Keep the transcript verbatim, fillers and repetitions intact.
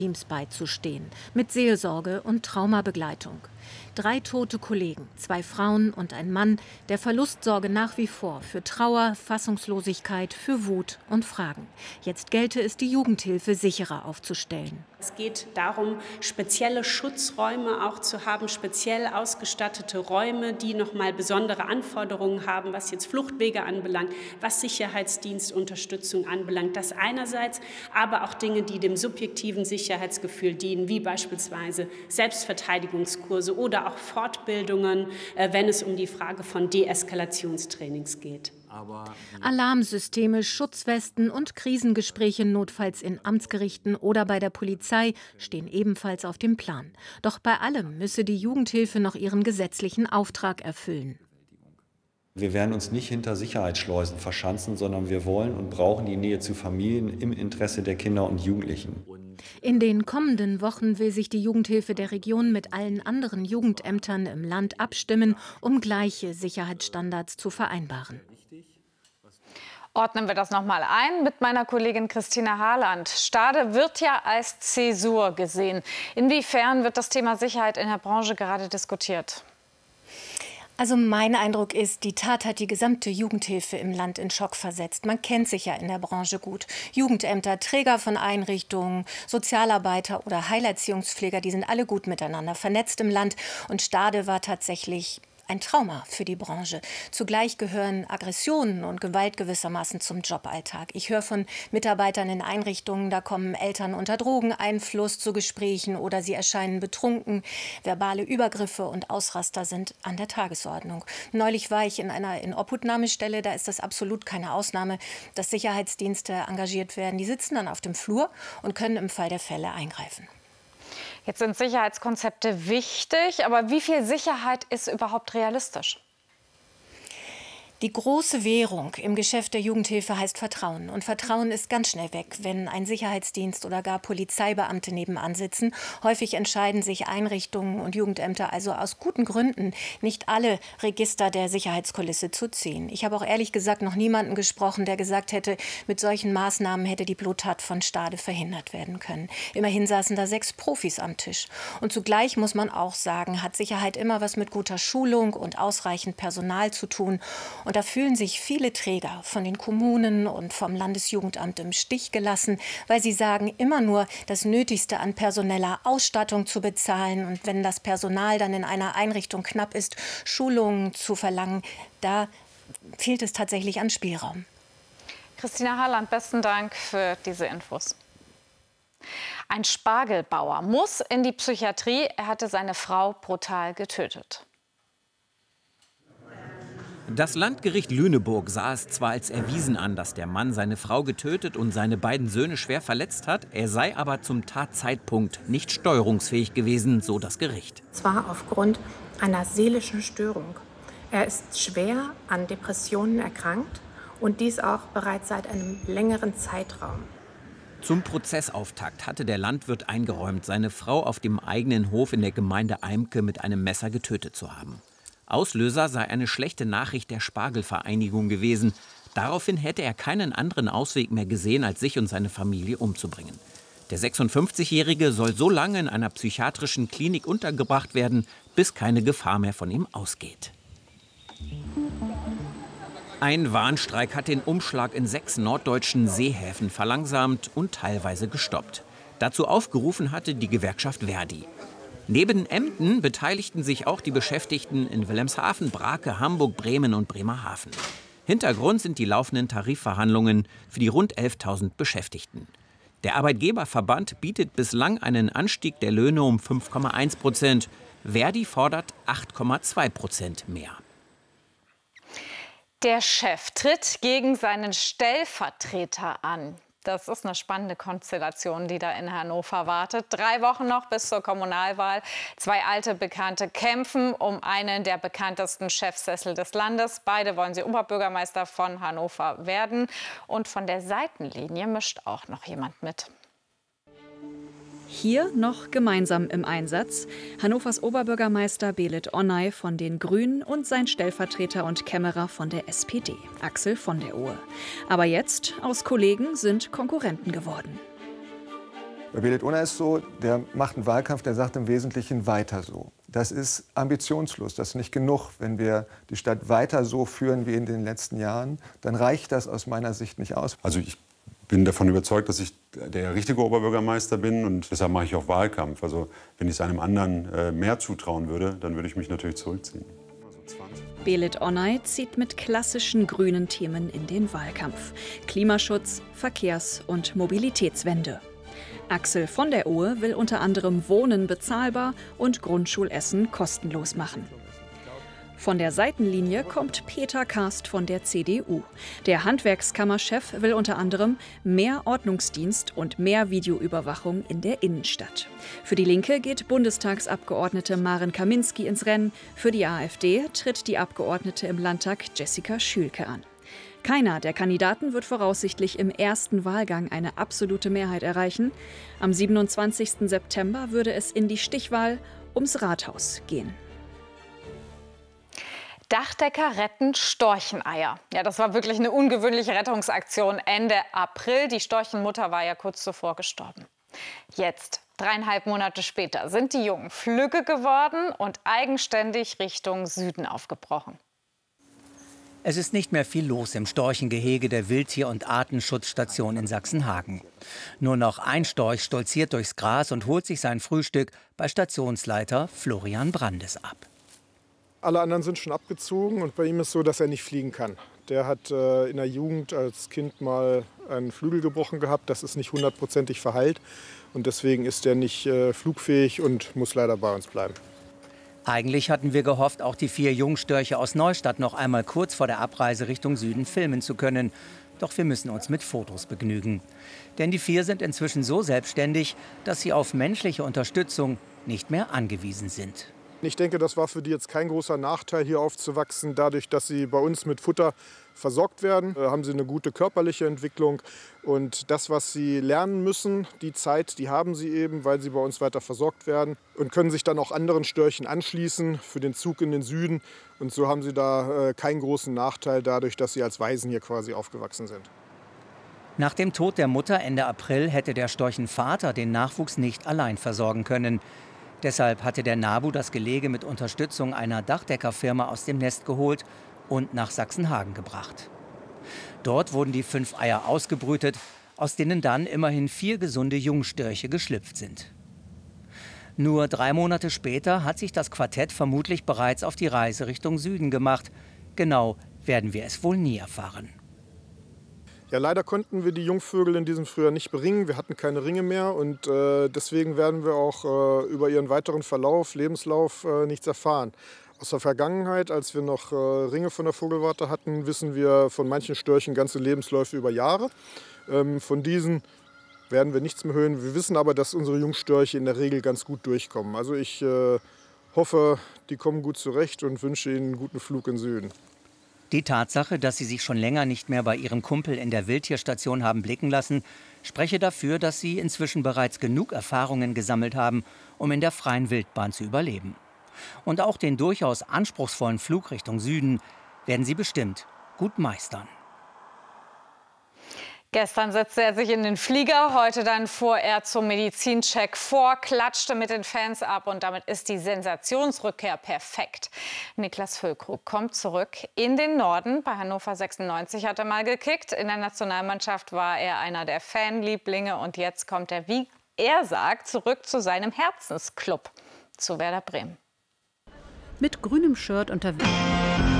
Teams beizustehen, mit Seelsorge und Traumabegleitung. Drei tote Kollegen, zwei Frauen und ein Mann, der Verlust sorge nach wie vor für Trauer, Fassungslosigkeit, für Wut und Fragen. Jetzt gelte es, die Jugendhilfe sicherer aufzustellen. Es geht darum, spezielle Schutzräume auch zu haben, speziell ausgestattete Räume, die nochmal besondere Anforderungen haben, was jetzt Fluchtwege anbelangt, was Sicherheitsdienstunterstützung anbelangt. Das einerseits, aber auch Dinge, die dem subjektiven Sicherheitsgefühl dienen, wie beispielsweise Selbstverteidigungskurse oder auch Fortbildungen, wenn es um die Frage von Deeskalationstrainings geht. Alarmsysteme, Schutzwesten und Krisengespräche notfalls in Amtsgerichten oder bei der Polizei stehen ebenfalls auf dem Plan. Doch bei allem müsse die Jugendhilfe noch ihren gesetzlichen Auftrag erfüllen. Wir werden uns nicht hinter Sicherheitsschleusen verschanzen, sondern wir wollen und brauchen die Nähe zu Familien im Interesse der Kinder und Jugendlichen. In den kommenden Wochen will sich die Jugendhilfe der Region mit allen anderen Jugendämtern im Land abstimmen, um gleiche Sicherheitsstandards zu vereinbaren. Ordnen wir das noch mal ein mit meiner Kollegin Christina Harland. Stade wird ja als Zäsur gesehen. Inwiefern wird das Thema Sicherheit in der Branche gerade diskutiert? Also mein Eindruck ist, die Tat hat die gesamte Jugendhilfe im Land in Schock versetzt. Man kennt sich ja in der Branche gut. Jugendämter, Träger von Einrichtungen, Sozialarbeiter oder Heilerziehungspfleger, die sind alle gut miteinander vernetzt im Land. Und Stade war tatsächlich ein Trauma für die Branche. Zugleich gehören Aggressionen und Gewalt gewissermaßen zum Joballtag. Ich höre von Mitarbeitern in Einrichtungen, da kommen Eltern unter Drogeneinfluss zu Gesprächen oder sie erscheinen betrunken. Verbale Übergriffe und Ausraster sind an der Tagesordnung. Neulich war ich in einer Inobhutnahmestelle, da ist das absolut keine Ausnahme, dass Sicherheitsdienste engagiert werden. Die sitzen dann auf dem Flur und können im Fall der Fälle eingreifen. Jetzt sind Sicherheitskonzepte wichtig, aber wie viel Sicherheit ist überhaupt realistisch? Die große Währung im Geschäft der Jugendhilfe heißt Vertrauen. Und Vertrauen ist ganz schnell weg, wenn ein Sicherheitsdienst oder gar Polizeibeamte nebenan sitzen. Häufig entscheiden sich Einrichtungen und Jugendämter also aus guten Gründen, nicht alle Register der Sicherheitskulisse zu ziehen. Ich habe auch ehrlich gesagt noch niemanden gesprochen, der gesagt hätte, mit solchen Maßnahmen hätte die Bluttat von Stade verhindert werden können. Immerhin saßen da sechs Profis am Tisch. Und zugleich muss man auch sagen, hat Sicherheit immer was mit guter Schulung und ausreichend Personal zu tun. Und da fühlen sich viele Träger von den Kommunen und vom Landesjugendamt im Stich gelassen, weil sie sagen, immer nur das Nötigste an personeller Ausstattung zu bezahlen. Und wenn das Personal dann in einer Einrichtung knapp ist, Schulungen zu verlangen, da fehlt es tatsächlich an Spielraum. Christina Harland, besten Dank für diese Infos. Ein Spargelbauer muss in die Psychiatrie. Er hatte seine Frau brutal getötet. Das Landgericht Lüneburg sah es zwar als erwiesen an, dass der Mann seine Frau getötet und seine beiden Söhne schwer verletzt hat, er sei aber zum Tatzeitpunkt nicht steuerungsfähig gewesen, so das Gericht. Zwar aufgrund einer seelischen Störung. Er ist schwer an Depressionen erkrankt und dies auch bereits seit einem längeren Zeitraum. Zum Prozessauftakt hatte der Landwirt eingeräumt, seine Frau auf dem eigenen Hof in der Gemeinde Eimke mit einem Messer getötet zu haben. Auslöser sei eine schlechte Nachricht der Spargelvereinigung gewesen. Daraufhin hätte er keinen anderen Ausweg mehr gesehen, als sich und seine Familie umzubringen. Der sechsundfünfzigjährige soll so lange in einer psychiatrischen Klinik untergebracht werden, bis keine Gefahr mehr von ihm ausgeht. Ein Warnstreik hat den Umschlag in sechs norddeutschen Seehäfen verlangsamt und teilweise gestoppt. Dazu aufgerufen hatte die Gewerkschaft Verdi. Neben Emden beteiligten sich auch die Beschäftigten in Wilhelmshaven, Brake, Hamburg, Bremen und Bremerhaven. Hintergrund sind die laufenden Tarifverhandlungen für die rund elftausend Beschäftigten. Der Arbeitgeberverband bietet bislang einen Anstieg der Löhne um fünf Komma eins Prozent. Verdi fordert acht Komma zwei Prozent mehr. Der Chef tritt gegen seinen Stellvertreter an. Das ist eine spannende Konstellation, die da in Hannover wartet. Drei Wochen noch bis zur Kommunalwahl. Zwei alte Bekannte kämpfen um einen der bekanntesten Chefsessel des Landes. Beide wollen sie Oberbürgermeister von Hannover werden. Und von der Seitenlinie mischt auch noch jemand mit. Hier noch gemeinsam im Einsatz Hannovers Oberbürgermeister Belit Onay von den Grünen und sein Stellvertreter und Kämmerer von der S P D, Axel von der Ohe. Aber jetzt, aus Kollegen, sind Konkurrenten geworden. Bei Belit Unay ist so, der macht einen Wahlkampf, der sagt im Wesentlichen weiter so. Das ist ambitionslos, das ist nicht genug. Wenn wir die Stadt weiter so führen wie in den letzten Jahren, dann reicht das aus meiner Sicht nicht aus. Also ich bin davon überzeugt, dass ich der richtige Oberbürgermeister bin und deshalb mache ich auch Wahlkampf. Also wenn ich es einem anderen äh, mehr zutrauen würde, dann würde ich mich natürlich zurückziehen. Belit Onay zieht mit klassischen grünen Themen in den Wahlkampf. Klimaschutz, Verkehrs- und Mobilitätswende. Axel von der Ohe will unter anderem Wohnen bezahlbar und Grundschulessen kostenlos machen. Von der Seitenlinie kommt Peter Karst von der C D U. Der Handwerkskammerchef will unter anderem mehr Ordnungsdienst und mehr Videoüberwachung in der Innenstadt. Für die Linke geht Bundestagsabgeordnete Maren Kaminski ins Rennen. Für die AfD tritt die Abgeordnete im Landtag Jessica Schülke an. Keiner der Kandidaten wird voraussichtlich im ersten Wahlgang eine absolute Mehrheit erreichen. Am siebenundzwanzigsten September würde es in die Stichwahl ums Rathaus gehen. Dachdecker retten Storcheneier. Ja, das war wirklich eine ungewöhnliche Rettungsaktion Ende April. Die Storchenmutter war ja kurz zuvor gestorben. Jetzt, dreieinhalb Monate später, sind die Jungen flügge geworden und eigenständig Richtung Süden aufgebrochen. Es ist nicht mehr viel los im Storchengehege der Wildtier- und Artenschutzstation in Sachsenhagen. Nur noch ein Storch stolziert durchs Gras und holt sich sein Frühstück bei Stationsleiter Florian Brandes ab. Alle anderen sind schon abgezogen und bei ihm ist so, dass er nicht fliegen kann. Der hat äh, in der Jugend als Kind mal einen Flügel gebrochen gehabt. Das ist nicht hundertprozentig verheilt und deswegen ist er nicht äh, flugfähig und muss leider bei uns bleiben. Eigentlich hatten wir gehofft, auch die vier Jungstörche aus Neustadt noch einmal kurz vor der Abreise Richtung Süden filmen zu können. Doch wir müssen uns mit Fotos begnügen. Denn die vier sind inzwischen so selbstständig, dass sie auf menschliche Unterstützung nicht mehr angewiesen sind. Ich denke, das war für die jetzt kein großer Nachteil, hier aufzuwachsen. Dadurch, dass sie bei uns mit Futter versorgt werden, haben sie eine gute körperliche Entwicklung. Und das, was sie lernen müssen, die Zeit, die haben sie eben, weil sie bei uns weiter versorgt werden. Und können sich dann auch anderen Störchen anschließen für den Zug in den Süden. Und so haben sie da äh, keinen großen Nachteil, dadurch, dass sie als Waisen hier quasi aufgewachsen sind. Nach dem Tod der Mutter Ende April hätte der Storchenvater den Nachwuchs nicht allein versorgen können. Deshalb hatte der NABU das Gelege mit Unterstützung einer Dachdeckerfirma aus dem Nest geholt und nach Sachsenhagen gebracht. Dort wurden die fünf Eier ausgebrütet, aus denen dann immerhin vier gesunde Jungstörche geschlüpft sind. Nur drei Monate später hat sich das Quartett vermutlich bereits auf die Reise Richtung Süden gemacht. Genau werden wir es wohl nie erfahren. Ja, leider konnten wir die Jungvögel in diesem Frühjahr nicht beringen. Wir hatten keine Ringe mehr und äh, deswegen werden wir auch äh, über ihren weiteren Verlauf, Lebenslauf äh, nichts erfahren. Aus der Vergangenheit, als wir noch äh, Ringe von der Vogelwarte hatten, wissen wir von manchen Störchen ganze Lebensläufe über Jahre. Ähm, von diesen werden wir nichts mehr hören. Wir wissen aber, dass unsere Jungstörche in der Regel ganz gut durchkommen. Also ich äh, hoffe, die kommen gut zurecht und wünsche ihnen einen guten Flug in den Süden. Die Tatsache, dass sie sich schon länger nicht mehr bei ihrem Kumpel in der Wildtierstation haben blicken lassen, spreche dafür, dass sie inzwischen bereits genug Erfahrungen gesammelt haben, um in der freien Wildbahn zu überleben. Und auch den durchaus anspruchsvollen Flug Richtung Süden werden sie bestimmt gut meistern. Gestern setzte er sich in den Flieger, heute dann fuhr er zum Medizincheck vor, klatschte mit den Fans ab und damit ist die Sensationsrückkehr perfekt. Niklas Füllkrug kommt zurück in den Norden. Bei Hannover sechsundneunzig hat er mal gekickt. In der Nationalmannschaft war er einer der Fanlieblinge und jetzt kommt er, wie er sagt, zurück zu seinem Herzensclub, zu Werder Bremen. Mit grünem Shirt unterwegs.